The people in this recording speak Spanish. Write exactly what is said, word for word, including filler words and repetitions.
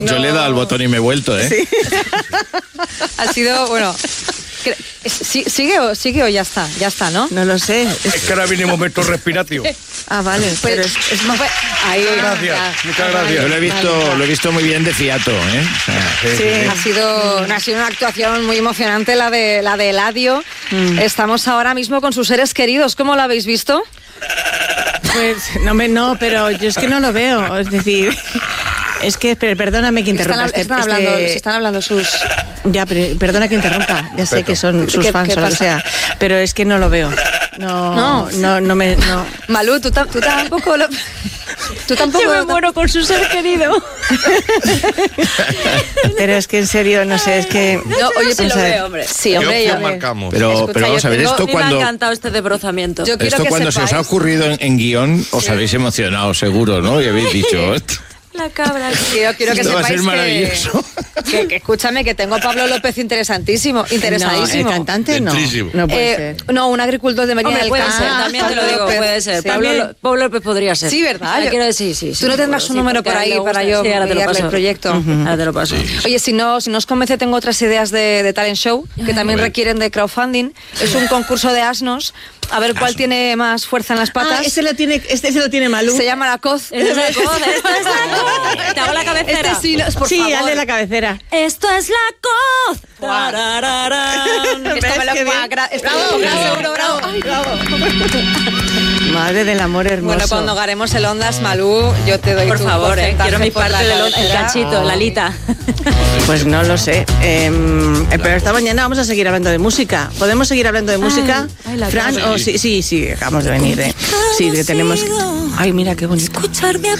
Yo le he dado al botón y me he vuelto, ¿eh? Sí. Ha sido, bueno... ¿Sigue o, ¿Sigue o ya está? Ya está, ¿no? No lo sé. Es que ahora viene momento respiratorio. Ah, vale. Pues, pero es, es más... Ahí, Muchas gracias, ya. muchas gracias. Yo lo he visto, lo he visto muy bien de fiato, ¿eh? O sea, Sí, Sí, sí, sí. ha sido, ha sido una actuación muy emocionante la de la de Eladio. Mm. Estamos ahora mismo con sus seres queridos. ¿Cómo lo habéis visto? Pues no, me, no, pero yo es que no lo veo. Es decir, es que, pero perdóname que interrumpa. Están, es que- están es que- hablando, se están hablando sus... Ya, pero perdona que interrumpa. Ya sé Perfecto. que son sus ¿Qué- fans qué o lo que pasa? sea. Pero es que no lo veo. No, No. no, no, me... No. Malú, tú, ta- tú tampoco lo... Tú tampoco Yo me lo- muero con su ser querido. Pero es que en serio, no sé, es que... No, oye, Sí vamos lo a ver. veo, hombre. Sí, ¿Qué hombre, opción yo, marcamos? pero, Escucha, pero vamos yo a ver, tengo- esto A mí me ha cuando... encantado este desbrozamiento. Yo quiero Esto que cuando se os ha sepáis- ocurrido en, en guión, os habéis emocionado, seguro, ¿no? Y habéis dicho... La cabra. Quiero, quiero que Esto va a ser sepáis maravilloso. que, que, que escúchame, que tengo a Pablo López interesantísimo, No, el interesadísimo. cantante no. Dentrísimo. No puede Eh, ser. no, un agricultor de Medina Hombre, del puede Campo. ser, también te lo Pablo digo, López. puede ser. Sí. Pablo, Lo- Pablo López podría ser. Sí, ¿verdad? O sea, Yo- quiero decir, sí, sí. Tú no sí, tendrás sí, un número porque por a él ahí le para gusta. yo Sí, ahora te lo enviarle paso. el proyecto. Ahora te lo paso. Oye, si no, si no os convence, tengo otras ideas de, de talent show que también requieren de crowdfunding. Es un concurso de asnos. A ver cuál tiene más fuerza en las patas. Ah, ese lo tiene, este se lo tiene Malú. Se llama la coz. Esto es la coz, esto es la coz. Te hago la cabecera. Este sí, no, por sí, favor. hazle la cabecera. Esto es la coz. Tarararán. Esto me lo ¿Ves qué bien? gra- esto me lo seguro, bravo. Ay, bravo. Madre del amor hermoso. Bueno, cuando ganemos el Ondas, Malú, yo te doy Por tu favor, eh, porcentaje quiero mi por la parte del el cabecera. cachito, la alita. Pues no lo sé. Eh, eh, pero esta mañana vamos a seguir hablando de música. ¿Podemos seguir hablando de música? ay, la Fran, cara. o sí, sí, sí, acabamos de venir. Eh. Sí, que tenemos. Ay, mira qué bonito. Escucharme